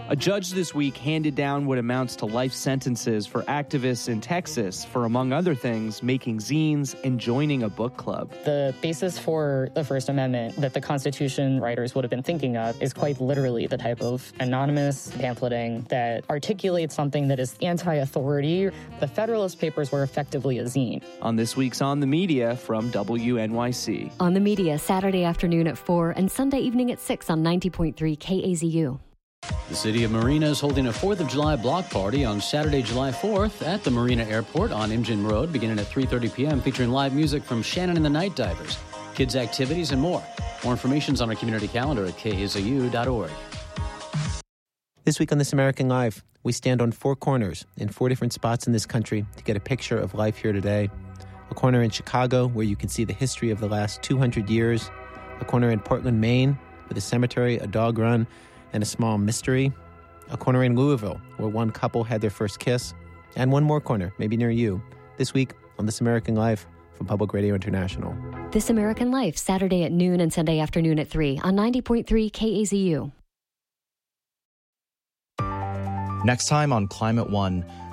A judge this week handed down what amounts to life sentences for activists in Texas for, among other things, making zines and joining a book club. The basis for the First Amendment that the Constitution writers would have been thinking of is quite literally the type of anonymous pamphleting that articulates something that is anti-authority. The Federalist Papers were effectively a zine. On this week's On the Media from WNYC. On the Media, Saturday afternoon at 4 and Sunday evening at 6 on 90.3 KAZU. The city of Marina is holding a 4th of July block party on Saturday, July 4th at the Marina Airport on Imjin Road, beginning at 3:30 p.m., featuring live music from Shannon and the Night Divers, kids' activities, and more. More information is on our community calendar at khazu.org. This week on This American Life, we stand on 4 corners in 4 different spots in this country to get a picture of life here today. A corner in Chicago where you can see the history of the last 200 years. A corner in Portland, Maine, with a cemetery, a dog run, and a small mystery. A corner in Louisville, where one couple had their first kiss. And one more corner, maybe near you, this week on This American Life from Public Radio International. This American Life, Saturday at noon and Sunday afternoon at 3 on 90.3 KAZU. Next time on Climate One,